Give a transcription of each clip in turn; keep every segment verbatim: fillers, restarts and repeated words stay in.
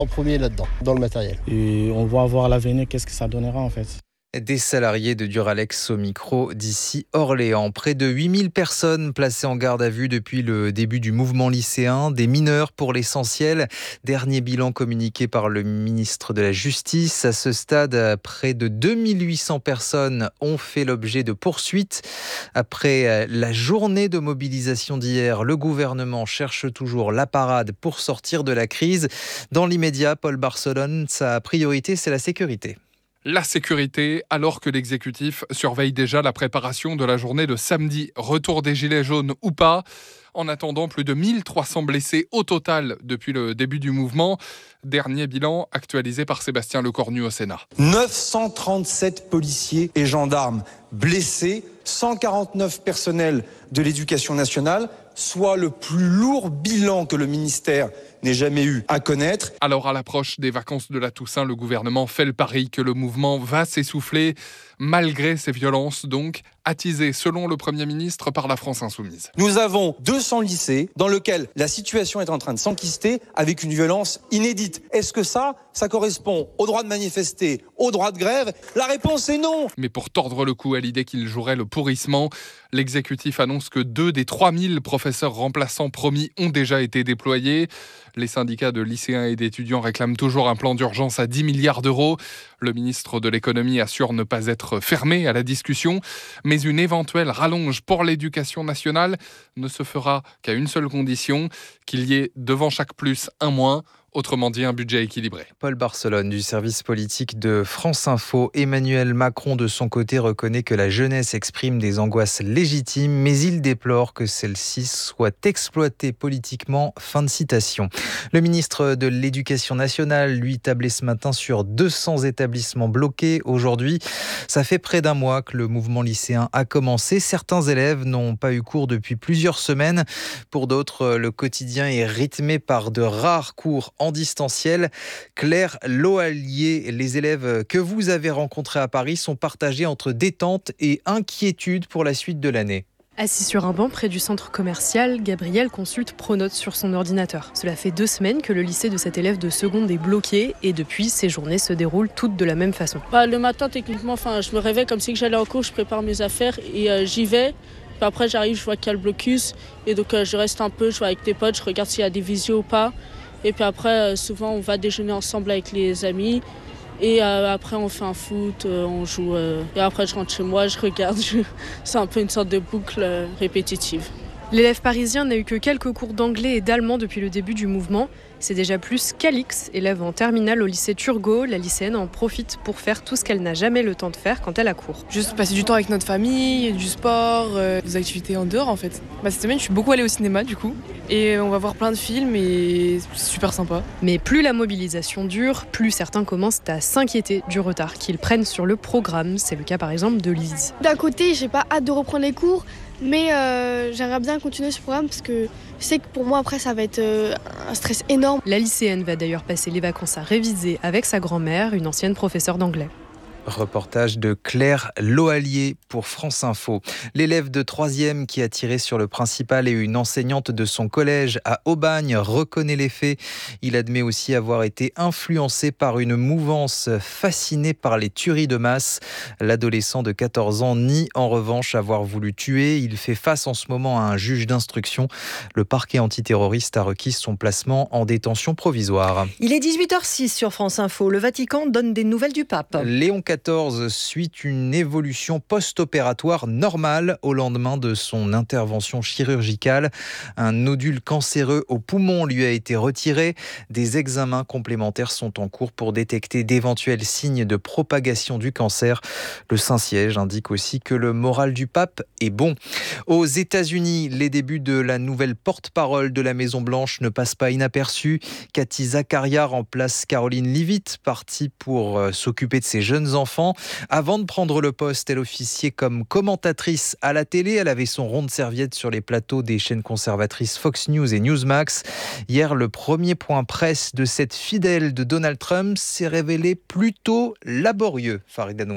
En premier là-dedans, dans le matériel. Et on va voir à l'avenir qu'est-ce que ça donnera en fait. Des salariés de Duralex au micro d'ici Orléans. Près de huit mille personnes placées en garde à vue depuis le début du mouvement lycéen, des mineurs pour l'essentiel. Dernier bilan communiqué par le ministre de la Justice. À ce stade, près de deux mille huit cents personnes ont fait l'objet de poursuites. Après la journée de mobilisation d'hier, le gouvernement cherche toujours la parade pour sortir de la crise. Dans l'immédiat, Paul Barcelone, sa priorité, c'est la sécurité. La sécurité, alors que l'exécutif surveille déjà la préparation de la journée de samedi. Retour des gilets jaunes ou pas. En attendant, plus de mille trois cents blessés au total depuis le début du mouvement. Dernier bilan actualisé par Sébastien Lecornu au Sénat. neuf cent trente-sept policiers et gendarmes blessés, cent quarante-neuf personnels de l'éducation nationale, soit le plus lourd bilan que le ministère n'ait jamais eu à connaître. Alors à l'approche des vacances de la Toussaint, le gouvernement fait le pari que le mouvement va s'essouffler, malgré ces violences donc, attisées selon le Premier ministre par la France Insoumise. Nous avons deux cents lycées dans lesquels la situation est en train de s'enquister avec une violence inédite. Est-ce que ça, ça correspond au droit de manifester, au droit de grève? La réponse est non. Mais pour tordre le cou à l'idée qu'il jouerait le pourrissement, l'exécutif annonce que deux des trois mille professeurs remplaçants promis ont déjà été déployés. Les syndicats de lycéens et d'étudiants réclament toujours un plan d'urgence à dix milliards d'euros. Le ministre de l'économie assure ne pas être fermé à la discussion, mais une éventuelle rallonge pour l'éducation nationale ne se fera qu'à une seule condition, qu'il y ait devant chaque plus un moins. Autrement dit, un budget équilibré. Paul Barcelone du service politique de France Info. Emmanuel Macron, de son côté, reconnaît que la jeunesse exprime des angoisses légitimes, mais il déplore que celles-ci soient exploitées politiquement. Fin de citation. Le ministre de l'Éducation nationale, lui, tablait ce matin sur deux cents établissements bloqués. Aujourd'hui, ça fait près d'un mois que le mouvement lycéen a commencé. Certains élèves n'ont pas eu cours depuis plusieurs semaines. Pour d'autres, le quotidien est rythmé par de rares cours en distanciel. Claire Loallier, les élèves que vous avez rencontrés à Paris sont partagés entre détente et inquiétude pour la suite de l'année. Assis sur un banc près du centre commercial, Gabriel consulte Pronote sur son ordinateur. Cela fait deux semaines que le lycée de cet élève de seconde est bloqué et depuis, ses journées se déroulent toutes de la même façon. Bah, le matin, techniquement, je me réveille comme si j'allais en cours, je prépare mes affaires et euh, j'y vais. Puis après, j'arrive, je vois qu'il y a le blocus et donc euh, je reste un peu, je vois avec des potes, je regarde s'il y a des visios ou pas. Et puis après, souvent, on va déjeuner ensemble avec les amis. Et euh, après, on fait un foot, euh, on joue. Euh, et après, je rentre chez moi, je regarde. Je... C'est un peu une sorte de boucle euh, répétitive. L'élève parisien n'a eu que quelques cours d'anglais et d'allemand depuis le début du mouvement. C'est déjà plus qu'Alix, élève en terminale au lycée Turgot. La lycéenne en profite pour faire tout ce qu'elle n'a jamais le temps de faire quand elle a cours. Juste passer du temps avec notre famille, du sport, euh, des activités en dehors en fait. Bah, cette semaine, je suis beaucoup allée au cinéma du coup. Et on va voir plein de films et c'est super sympa. Mais plus la mobilisation dure, plus certains commencent à s'inquiéter du retard qu'ils prennent sur le programme. C'est le cas par exemple de Lise. D'un côté, j'ai pas hâte de reprendre les cours, mais euh, j'aimerais bien continuer ce programme parce que je sais que pour moi après ça va être euh, un stress énorme. La lycéenne va d'ailleurs passer les vacances à réviser avec sa grand-mère, une ancienne professeure d'anglais. Reportage de Claire Loallier pour France Info. L'élève de troisième qui a tiré sur le principal et une enseignante de son collège à Aubagne reconnaît les faits. Il admet aussi avoir été influencé par une mouvance fascinée par les tueries de masse. L'adolescent de quatorze ans nie en revanche avoir voulu tuer. Il fait face en ce moment à un juge d'instruction. Le parquet antiterroriste a requis son placement en détention provisoire. Il est dix-huit heures six sur France Info. Le Vatican donne des nouvelles du pape. Léon quatorze suit une évolution post-opératoire normale au lendemain de son intervention chirurgicale. Un nodule cancéreux au poumon lui a été retiré. Des examens complémentaires sont en cours pour détecter d'éventuels signes de propagation du cancer. Le Saint-Siège indique aussi que le moral du pape est bon. Aux États-Unis, les débuts de la nouvelle porte-parole de la Maison-Blanche ne passent pas inaperçus. Cathy Zakaria remplace Caroline Leavitt, partie pour euh, s'occuper de ses jeunes enfants. Enfants. Avant de prendre le poste, elle officiait comme commentatrice à la télé. Elle avait son rond de serviette sur les plateaux des chaînes conservatrices Fox News et Newsmax. Hier, le premier point presse de cette fidèle de Donald Trump s'est révélé plutôt laborieux, Farida Noir.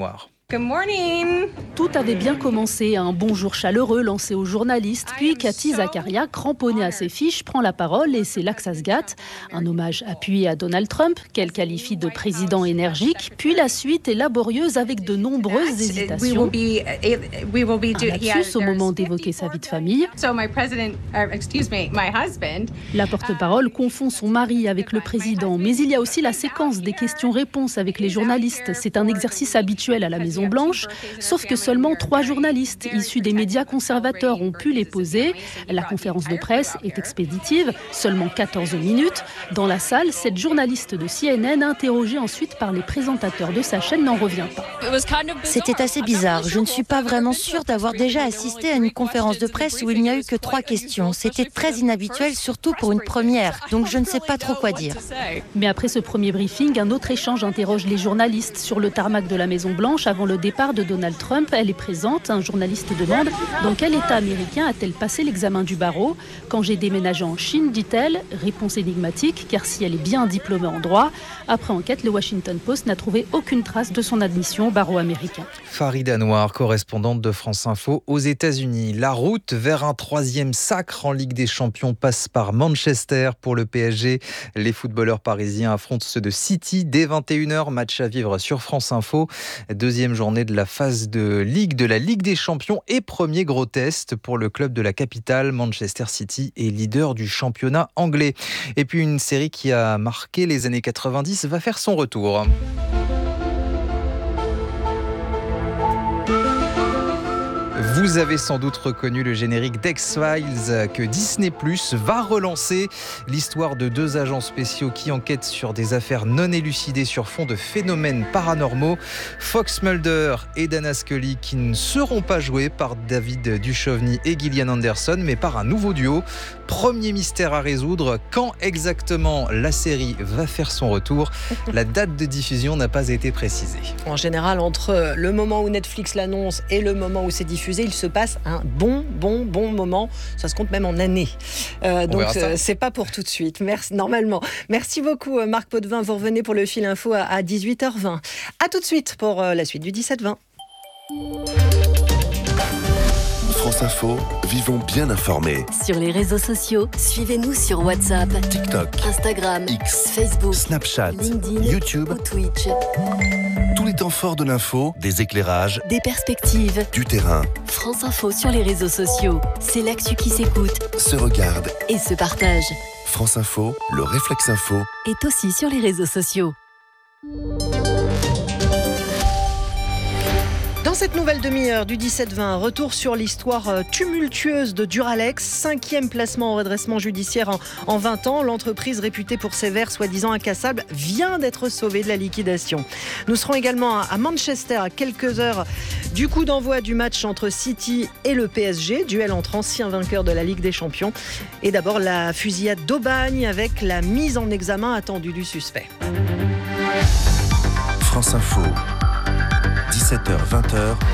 Good morning. Tout avait bien commencé, un bonjour chaleureux lancé aux journalistes, puis Cathy Zakaria, cramponnée à ses fiches, prend la parole et c'est là que ça se gâte. Un hommage appuyé à Donald Trump, qu'elle qualifie de président énergique, puis la suite est laborieuse avec de nombreuses hésitations. Un lapsus au moment d'évoquer sa vie de famille. La porte-parole confond son mari avec le président, mais il y a aussi la séquence des questions-réponses avec les journalistes. C'est un exercice habituel à la Maison Blanche, sauf que seulement trois journalistes issus des médias conservateurs ont pu les poser. La conférence de presse est expéditive, seulement quatorze minutes. Dans la salle, cette journaliste de C N N, interrogée ensuite par les présentateurs de sa chaîne, n'en revient pas. C'était assez bizarre. Je ne suis pas vraiment sûre d'avoir déjà assisté à une conférence de presse où il n'y a eu que trois questions. C'était très inhabituel, surtout pour une première. Donc je ne sais pas trop quoi dire. Mais après ce premier briefing, un autre échange interroge les journalistes sur le tarmac de la Maison-Blanche avant le départ de Donald Trump. Elle est présente. Un journaliste demande « Dans quel État américain a-t-elle passé l'examen du barreau ?» Quand j'ai déménagé en Chine, dit-elle. Réponse énigmatique, car si elle est bien diplômée en droit. Après enquête, le Washington Post n'a trouvé aucune trace de son admission au barreau américain. Farida Noir, correspondante de France Info aux États-Unis. La route vers un troisième sacre en Ligue des Champions passe par Manchester pour le P S G. Les footballeurs parisiens affrontent ceux de City dès vingt et une heures. Match à vivre sur France Info. Deuxième journée de la phase de Ligue de la Ligue des Champions et premier gros test pour le club de la capitale. Manchester City est leader du championnat anglais. Et puis une série qui a marqué les années quatre-vingt-dix va faire son retour. Vous avez sans doute reconnu le générique d'X-Files que Disney plus va relancer. L'histoire de deux agents spéciaux qui enquêtent sur des affaires non élucidées sur fond de phénomènes paranormaux. Fox Mulder et Dana Scully qui ne seront pas joués par David Duchovny et Gillian Anderson, mais par un nouveau duo. Premier mystère à résoudre, quand exactement la série va faire son retour? La date de diffusion n'a pas été précisée. En général, entre le moment où Netflix l'annonce et le moment où c'est diffusé, il se passe un bon, bon, bon moment. Ça se compte même en années. Euh, donc, euh, c'est pas pour tout de suite. Merci, normalement. Merci beaucoup, Marc Potvin. Vous revenez pour le Fil Info à dix-huit heures vingt. À tout de suite pour euh, la suite du dix-sept vingt. France Info, vivons bien informés. Sur les réseaux sociaux, suivez-nous sur WhatsApp, TikTok, Instagram, X, Facebook, Snapchat, LinkedIn, YouTube ou Twitch. Tous les temps forts de l'info, des éclairages, des perspectives, du terrain. France Info sur les réseaux sociaux, c'est l'actu qui s'écoute, se regarde et se partage. France Info, le réflexe info, est aussi sur les réseaux sociaux. Dans cette nouvelle demi-heure du dix-sept vingt, retour sur l'histoire tumultueuse de Duralex, cinquième placement en redressement judiciaire en, en vingt ans. L'entreprise réputée pour ses verres soi-disant incassables vient d'être sauvée de la liquidation. Nous serons également à Manchester à quelques heures du coup d'envoi du match entre City et le P S G, duel entre anciens vainqueurs de la Ligue des Champions. Et d'abord la fusillade d'Aubagne avec la mise en examen attendue du suspect. France Info. dix-sept heures vingt.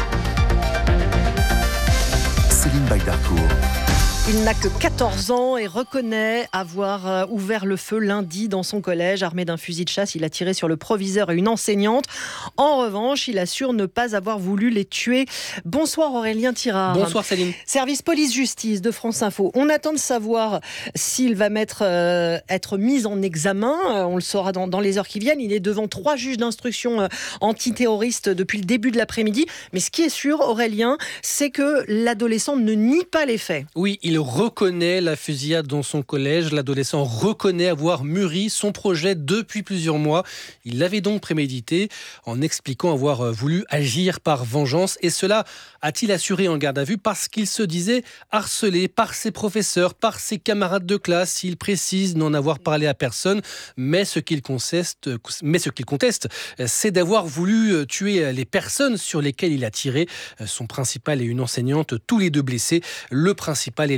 Céline Baydarcourt. Il n'a que quatorze ans et reconnaît avoir ouvert le feu lundi dans son collège. Armé d'un fusil de chasse, il a tiré sur le proviseur et une enseignante. En revanche, il assure ne pas avoir voulu les tuer. Bonsoir Aurélien Tirard. Bonsoir Céline. Service police-justice de France Info. On attend de savoir s'il va mettre, euh, être mis en examen. On le saura dans, dans les heures qui viennent. Il est devant trois juges d'instruction euh, antiterroristes depuis le début de l'après-midi. Mais ce qui est sûr, Aurélien, c'est que l'adolescent ne nie pas les faits. Oui, il reconnaît la fusillade dans son collège. L'adolescent reconnaît avoir mûri son projet depuis plusieurs mois. Il l'avait donc prémédité en expliquant avoir voulu agir par vengeance. Et cela a-t-il assuré en garde à vue parce qu'il se disait harcelé par ses professeurs, par ses camarades de classe. Il précise n'en avoir parlé à personne, mais ce qu'il conteste, mais ce qu'il conteste, c'est d'avoir voulu tuer les personnes sur lesquelles il a tiré. Son principal et une enseignante, tous les deux blessés. Le principal élève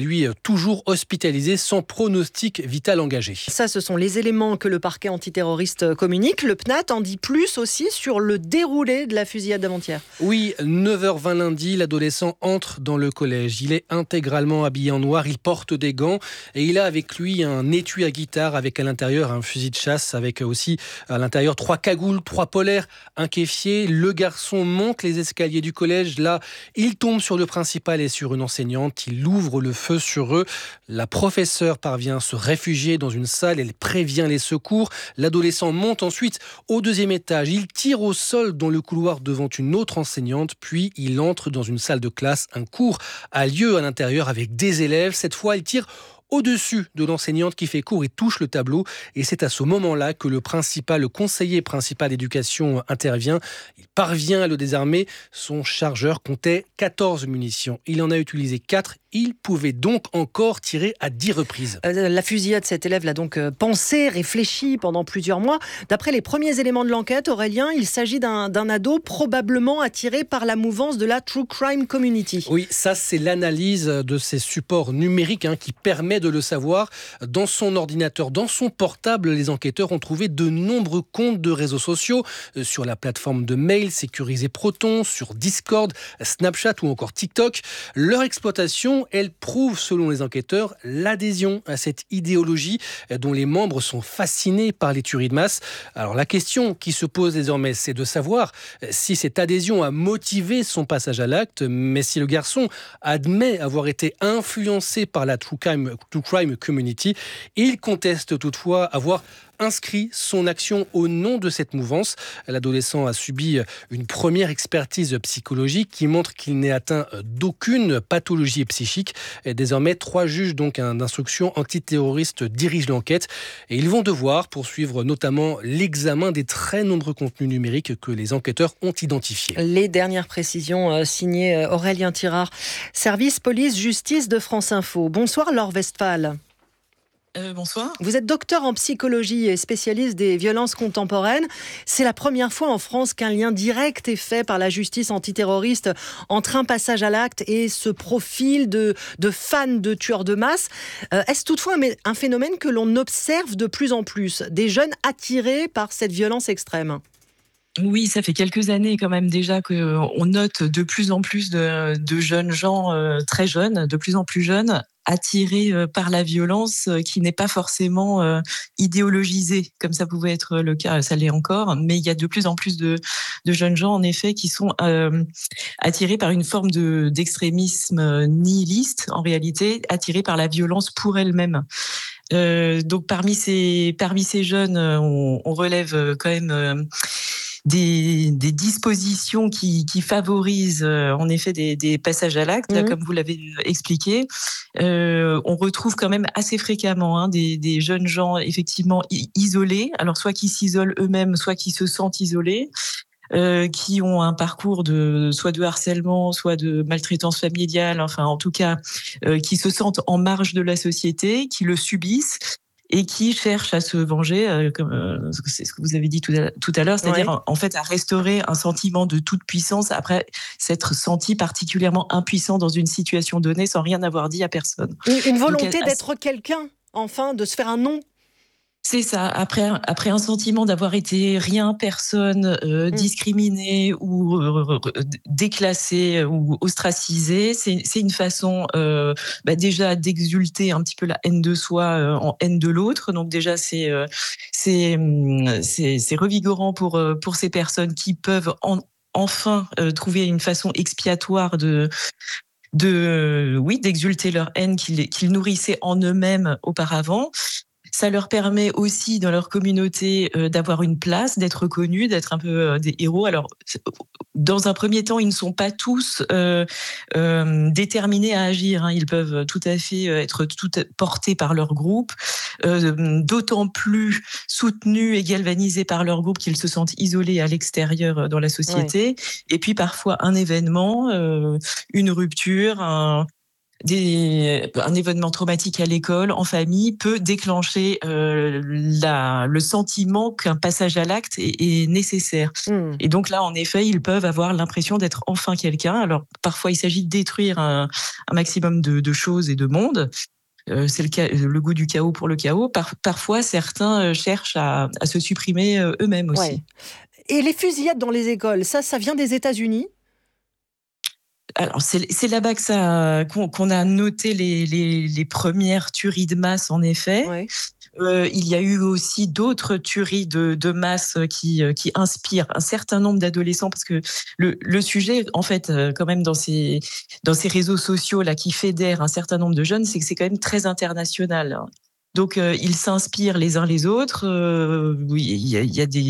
lui toujours hospitalisé sans pronostic vital engagé. Ça, ce sont les éléments que le parquet antiterroriste communique. Le P N A T en dit plus aussi sur le déroulé de la fusillade d'avant-hier. Oui, neuf heures vingt lundi, l'adolescent entre dans le collège. Il est intégralement habillé en noir, il porte des gants et il a avec lui un étui à guitare avec à l'intérieur un fusil de chasse avec aussi à l'intérieur trois cagoules, trois polaires, un kéfier. Le garçon monte les escaliers du collège. Là, il tombe sur le principal et sur une enseignante. Il ouvre le feu sur eux. La professeure parvient à se réfugier dans une salle. Elle prévient les secours. L'adolescent monte ensuite au deuxième étage. Il tire au sol dans le couloir devant une autre enseignante. Puis il entre dans une salle de classe. Un cours a lieu à l'intérieur avec des élèves. Cette fois, il tire au-dessus de l'enseignante qui fait cours et touche le tableau. Et c'est à ce moment-là que le principal, le conseiller principal d'éducation intervient. Il parvient à le désarmer. Son chargeur comptait quatorze munitions. Il en a utilisé quatre. Il pouvait donc encore tirer à dix reprises. Euh, la fusillade, cet élève l'a donc euh, pensé, réfléchi pendant plusieurs mois. D'après les premiers éléments de l'enquête, Aurélien, il s'agit d'un, d'un ado probablement attiré par la mouvance de la True Crime Community. Oui, ça c'est l'analyse de ces supports numériques hein, qui permet de le savoir. Dans son ordinateur, dans son portable, les enquêteurs ont trouvé de nombreux comptes de réseaux sociaux euh, sur la plateforme de mail sécurisée Proton, sur Discord, Snapchat ou encore TikTok. Leur exploitation, elle prouve, selon les enquêteurs, l'adhésion à cette idéologie dont les membres sont fascinés par les tueries de masse. Alors la question qui se pose désormais, c'est de savoir si cette adhésion a motivé son passage à l'acte, mais si le garçon admet avoir été influencé par la True Crime, True Crime Community, il conteste toutefois avoir inscrit son action au nom de cette mouvance. L'adolescent a subi une première expertise psychologique qui montre qu'il n'est atteint d'aucune pathologie psychique. Et désormais, trois juges donc d'instruction antiterroriste dirigent l'enquête et ils vont devoir poursuivre notamment l'examen des très nombreux contenus numériques que les enquêteurs ont identifiés. Les dernières précisions signées Aurélien Tirard, service police-justice de France Info. Bonsoir Laure Westphal. Euh, bonsoir. Vous êtes docteur en psychologie et spécialiste des violences contemporaines. C'est la première fois en France qu'un lien direct est fait par la justice antiterroriste entre un passage à l'acte et ce profil de, de fans de tueurs de masse. Euh, est-ce toutefois un, un phénomène que l'on observe de plus en plus, des jeunes attirés par cette violence extrême ? Oui, ça fait quelques années quand même déjà qu'on note de plus en plus de, de jeunes gens euh, très jeunes, de plus en plus jeunes, attirés euh, par la violence euh, qui n'est pas forcément euh, idéologisée, comme ça pouvait être le cas, ça l'est encore, mais il y a de plus en plus de, de jeunes gens en effet qui sont euh, attirés par une forme de, d'extrémisme nihiliste, en réalité, attirés par la violence pour elle-même. Euh, donc parmi ces, parmi ces jeunes, on, on relève quand même... Euh, Des, des dispositions qui, qui favorisent euh, en effet des, des passages à l'acte, mmh. là, comme vous l'avez expliqué. Euh, on retrouve quand même assez fréquemment hein, des, des jeunes gens effectivement isolés, alors soit qui s'isolent eux-mêmes, soit qui se sentent isolés. Euh, qui ont un parcours de soit de harcèlement, soit de maltraitance familiale, enfin en tout cas euh, qui se sentent en marge de la société, qui le subissent et qui cherchent à se venger, euh, comme euh, c'est ce que vous avez dit tout à, tout à l'heure, c'est-à-dire ouais. en, en fait à restaurer un sentiment de toute puissance après s'être senti particulièrement impuissant dans une situation donnée sans rien avoir dit à personne. Une, une volonté Donc, d'être à... quelqu'un, enfin, de se faire un nom. C'est ça. Après, après un sentiment d'avoir été rien, personne, euh, mmh. discriminé ou euh, déclassé ou ostracisé, c'est, c'est une façon euh, bah déjà d'exulter un petit peu la haine de soi euh, en haine de l'autre. Donc déjà, c'est euh, c'est, c'est c'est revigorant pour pour ces personnes qui peuvent en, enfin euh, trouver une façon expiatoire de de oui d'exulter leur haine qu'ils qu'ils nourrissaient en eux-mêmes auparavant. Ça leur permet aussi, dans leur communauté, euh, d'avoir une place, d'être reconnus, d'être un peu euh, des héros. Alors, dans un premier temps, ils ne sont pas tous euh, euh, déterminés à agir. Hein. Ils peuvent tout à fait être tout portés par leur groupe, euh, d'autant plus soutenus et galvanisés par leur groupe qu'ils se sentent isolés à l'extérieur dans la société. Ouais. Et puis, parfois, un événement, euh, une rupture, un... des, un événement traumatique à l'école, en famille, peut déclencher euh, la, le sentiment qu'un passage à l'acte est, est nécessaire. Mmh. Et donc là, en effet, ils peuvent avoir l'impression d'être enfin quelqu'un. Alors parfois, il s'agit de détruire un, un maximum de, de choses et de monde. Euh, c'est le, ca- le goût du chaos pour le chaos. Par, parfois, certains cherchent à, à se supprimer eux-mêmes aussi. Ouais. Et les fusillades dans les écoles, ça, ça vient des États-Unis ? Alors, c'est, c'est là-bas que ça, qu'on, qu'on a noté les, les, les premières tueries de masse, en effet. Ouais. Euh, il y a eu aussi d'autres tueries de, de masse qui, qui inspirent un certain nombre d'adolescents, parce que le, le sujet, en fait, quand même, dans ces, dans ces réseaux sociaux là, qui fédèrent un certain nombre de jeunes, c'est que c'est quand même très international. Donc, euh, ils s'inspirent les uns les autres. Euh, oui, il y a, il y a des